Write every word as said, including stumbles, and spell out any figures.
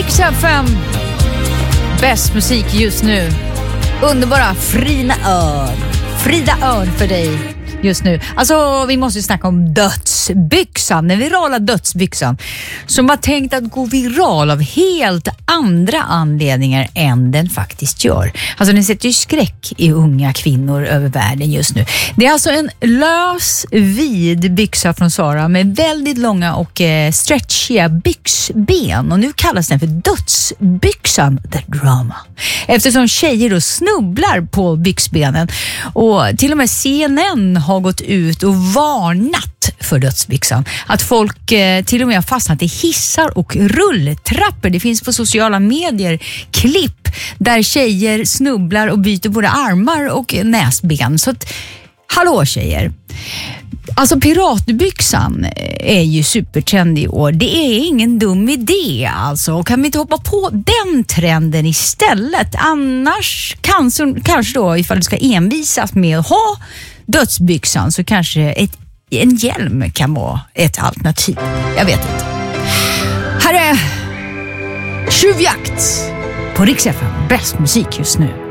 Rix F M. Bäst musik just nu. Underbara Frida Örn. Frida Örn för dig just nu. Alltså, vi måste snacka om dödsbyxan. Den virala dödsbyxan. Som var tänkt att gå viral av helt andra anledningar än den faktiskt gör. Alltså, den sätter ju skräck i unga kvinnor över världen just nu. Det är alltså en lös, vid byxa från Zara med väldigt långa och eh, stretchiga byxben. Och nu kallas den för dödsbyxan, the drama. Eftersom tjejer då snubblar på byxbenen. Och till och med C N N har gått ut och varnat för dödsbyxan. Att folk eh, till och med har fastnat i hissar och rulltrappor. Det finns på sociala medier klipp där tjejer snubblar och byter både armar och näsben. Så att, hallå tjejer. Alltså piratbyxan är ju supertrendig och det är ingen dum idé alltså. Och kan vi inte hoppa på den trenden istället? Annars kanske, kanske då ifall du ska envisas med att ha dödsbyxan så kanske ett, en hjälm kan vara ett alternativ. Jag vet inte. Här är Tjuvjakt på Rix F M. Bäst musik just nu.